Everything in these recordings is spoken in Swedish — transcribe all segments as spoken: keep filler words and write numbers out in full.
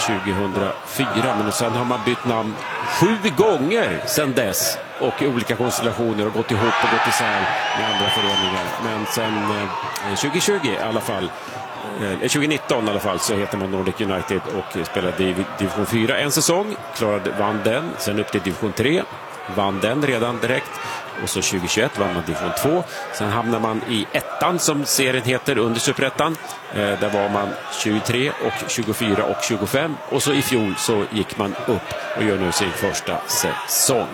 tjugohundrafyra, men sen har man bytt namn sju gånger sedan dess och i olika konstellationer och gått ihop och gått isär med andra föreningar. Men sen eh, tjugohundratjugo i alla fall, eh, tjugonitton i alla fall, så heter man Nordic United och spelade i division fyra en säsong, klarade, vann den, sen upp till division tre, vann den redan direkt. Och så tjugohundratjugoett vann man division två. Sen hamnar man i ettan som serien heter under Superettan. Eh, där var man tjugotre och tjugofyra och tjugofem. Och så i fjol så gick man upp och gör nu sin första säsong.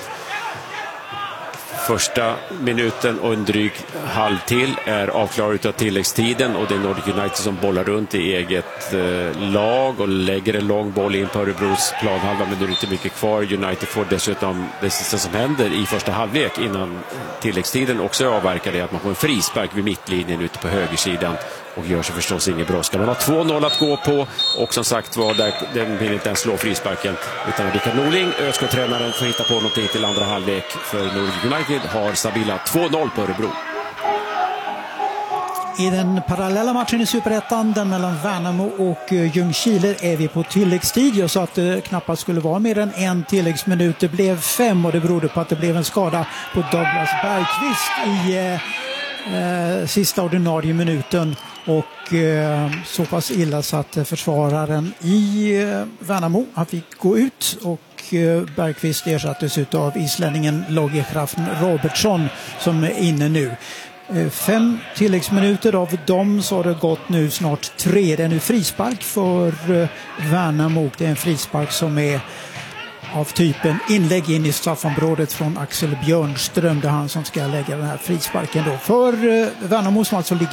Första minuten och en dryg halv till är avklarat av tilläggstiden och det är Nordic United som bollar runt i eget eh, lag och lägger en lång boll in på Örebros planhalva, men det är inte mycket kvar. United får dessutom det sista som händer i första halvlek innan tilläggstiden också avverkar det att man får en frispark vid mittlinjen ute på högersidan och gör sig förstås ingen brådska. Man har två noll att gå på och som sagt var, där, den vill inte ens slå frisparken utan Rickard Norling, ÖSK-tränaren, får hitta på någonting till andra halvlek för Nordic United har stabila två noll på Örebro. I den parallella matchen i Superettan, den mellan Värnamo och Ljungskile, är vi på tilläggstid. Jag sa att det knappast skulle vara mer än en tilläggsminut. Det blev fem och det berodde på att det blev en skada på Douglas Bergqvist i eh, sista ordinarie minuten. Och eh, så pass illa så att försvararen i eh, Värnamo, han fick gå ut och eh, Bergqvist ersattes av islänningen Logge Kraften Robertsson som är inne nu. Eh, fem tilläggsminuter, av dem så har det gått nu snart tre. Det är nu frispark för eh, Värnamo. Det är en frispark som är av typen inlägg in i straffområdet från Axel Björnström. Det är han som ska lägga den här frisparken då. För eh, Värnamo som alltså ligger